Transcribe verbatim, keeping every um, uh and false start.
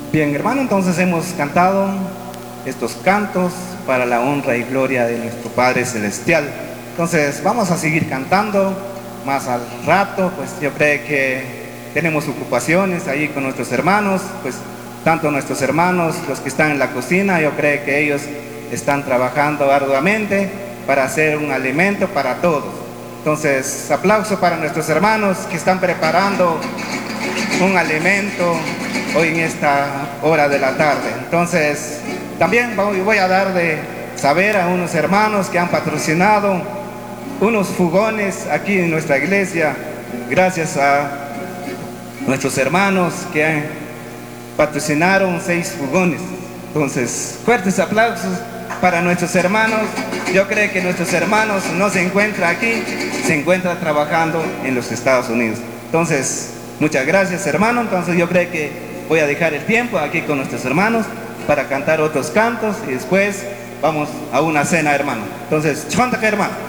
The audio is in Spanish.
Bien, hermano, entonces hemos cantado estos cantos para la honra y gloria de nuestro Padre Celestial. Entonces vamos a seguir cantando más al rato, pues yo creo que tenemos ocupaciones ahí con nuestros hermanos, pues tanto nuestros hermanos, los que están en la cocina, yo creo que ellos están trabajando arduamente para hacer un alimento para todos. Entonces, aplauso para nuestros hermanos que están preparando un alimento hoy en esta hora de la tarde. Entonces, también voy a dar de saber a unos hermanos que han patrocinado unos fugones aquí en nuestra iglesia, gracias a nuestros hermanos que patrocinaron seis fugones. Entonces, fuertes aplausos para nuestros hermanos. Yo creo que nuestros hermanos no se encuentran aquí, se encuentran trabajando en los Estados Unidos. Entonces, muchas gracias, hermano. Entonces yo creo que voy a dejar el tiempo aquí con nuestros hermanos para cantar otros cantos y después vamos a una cena, hermano. Entonces, chontaca, hermano.